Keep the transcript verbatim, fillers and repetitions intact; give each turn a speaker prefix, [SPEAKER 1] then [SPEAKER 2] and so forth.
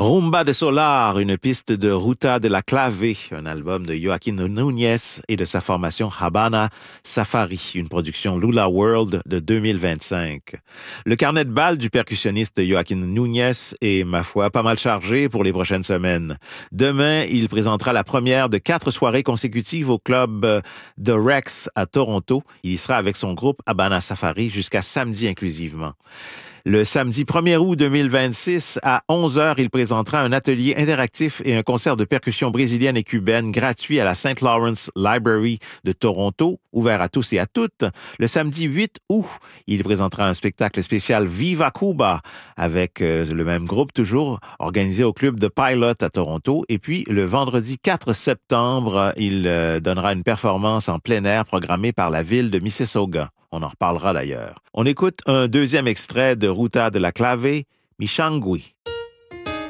[SPEAKER 1] Rumba de Solar, une piste de Ruta de la Clave, un album de Joaquin Núñez et de sa formation Habana Safari, une production Lula World de deux mille vingt-cinq. Le carnet de balles du percussionniste Joaquin Núñez est, ma foi, pas mal chargé pour les prochaines semaines. Demain, il présentera la première de quatre soirées consécutives au club The Rex à Toronto. Il y sera avec son groupe Habana Safari jusqu'à samedi inclusivement. Le samedi premier août deux mille vingt-six, à onze heures, il présentera un atelier interactif et un concert de percussion brésilienne et cubaine gratuit à la Saint Lawrence Library de Toronto, ouvert à tous et à toutes. Le samedi huit août, il présentera un spectacle spécial Viva Cuba avec euh, le même groupe toujours, organisé au club de Pilot à Toronto. Et puis, le vendredi quatre septembre, il euh, donnera une performance en plein air programmée par la ville de Mississauga. On en reparlera d'ailleurs. On écoute un deuxième extrait de Ruta de la Clave, Mishangui.